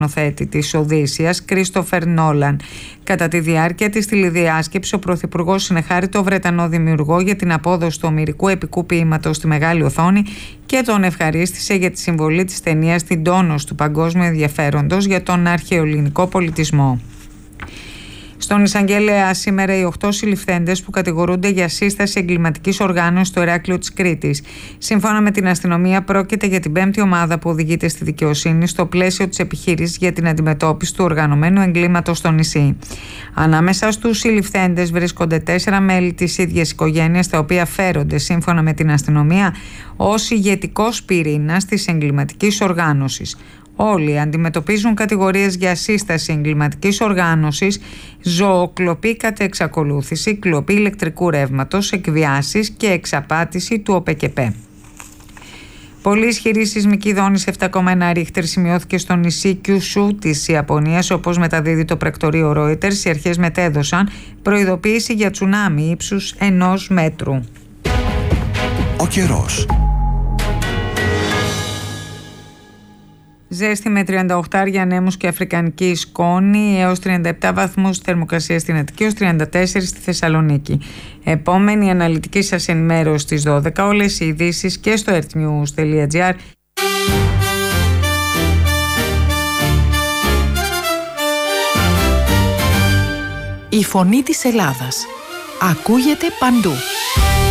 σκηνοθέτη της Οδύσσειας, Κρίστοφερ Νόλαν. Κατά τη διάρκεια της τηλεδιάσκεψης, ο Πρωθυπουργός συνεχάρη το Βρετανό δημιουργό για την απόδοση του ομηρικού επικού ποίηματος στη μεγάλη οθόνη και τον ευχαρίστησε για τη συμβολή της ταινίας στην τόνωση του παγκόσμιου ενδιαφέροντος για τον αρχαιοελληνικό πολιτισμό. Στον εισαγγελέα σήμερα οι 8 συλληφθέντες που κατηγορούνται για σύσταση εγκληματικής οργάνωσης στο Ηράκλειο της Κρήτης. Σύμφωνα με την αστυνομία, πρόκειται για την 5η ομάδα που οδηγείται στη δικαιοσύνη στο πλαίσιο της επιχείρησης για την αντιμετώπιση του οργανωμένου εγκλήματος στο νησί. Ανάμεσα στους συλληφθέντες βρίσκονται 4 μέλη της ίδιας οικογένειας, τα οποία φέρονται σύμφωνα με την αστυνομία ως ηγετικός πυρήνας της εγκληματικής οργάνωσης. Όλοι αντιμετωπίζουν κατηγορίες για σύσταση εγκληματικής οργάνωσης, ζωοκλοπή κατ' εξακολούθηση, κλοπή ηλεκτρικού ρεύματος, εκβιάσεις και εξαπάτηση του ΟΠΕΚΕΠΕ. Πολύ ισχυρή σεισμική δόνηση 7,1 ρίχτερ σημειώθηκε στο νησί Κιουσού της Ιαπωνίας, όπως μεταδίδει το πρακτορείο Reuters. Οι αρχές μετέδωσαν προειδοποίηση για τσουνάμι ύψους 1 μέτρου. Ο καιρός. Ζέστη με 38 ανέμους και αφρικανική σκόνη, έως 37 βαθμούς θερμοκρασία στην Αττική, έως 34 στη Θεσσαλονίκη. Επόμενη αναλυτική σας ενημέρωση στις 12, όλες οι ειδήσεις και στο earthnews.gr. Η φωνή της Ελλάδας ακούγεται παντού.